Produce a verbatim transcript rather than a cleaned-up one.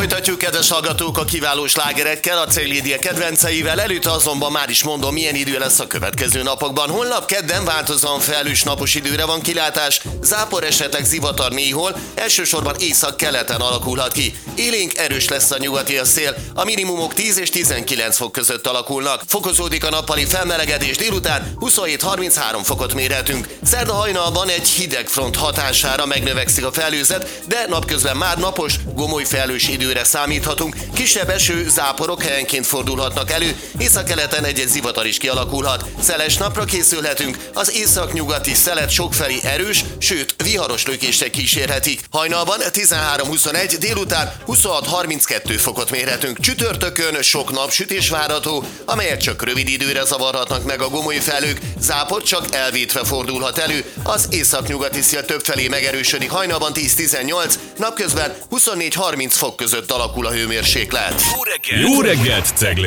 Folytatjuk, kedves hallgatók, a kiváló slágerekkel, a Ceglédia kedvenceivel. Előtte azonban már is mondom, milyen idő lesz a következő napokban. Holnap kedden változóan felhős napos időre van kilátás, zápor, esetleg zivatar néhol, elsősorban észak-keleten alakulhat ki. Élénk erős lesz a nyugati a szél, a minimumok tíz és tizenkilenc fok között alakulnak. Fokozódik a nappali felmelegedés, délután huszonhét-harminchárom fokot mérhetünk. Szerda hajnalban egy hideg front hatására megnövekszik a felhőzet, de napközben már napos, gomoly felhős időre számíthatunk. Kisebb eső, záporok helyenként fordulhatnak elő, északkeleten egy-egy zivatar is kialakulhat. Szeles napra készülhetünk, az északnyugati szelet sokfelé erős, sőt viharos lökések kísérhetik. Hajnalban tizenhárom-huszonegy, délután huszonhat-harminckettő fokot mérhetünk. Csütörtökön sok napsütés várható, amelyek csak rövid időre zavarhatnak meg a gomoly felhők, zápor csak elvétve fordulhat elő, az északnyugati szél többfelé megerősödik, hajnalban tíz-tizennyolc, napközben huszonnégy-harminc fok között alakul a hőmérséklet. Jó reggelt, Ceglédia!